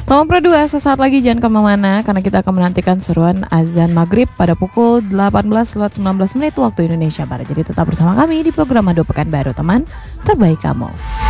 Nomor Pro 2, sesaat lagi jangan kemana-mana karena kita akan menantikan seruan azan maghrib pada pukul 18:19 waktu Indonesia Barat. Jadi tetap bersama kami di program Madu Pekanbaru, teman terbaik kamu.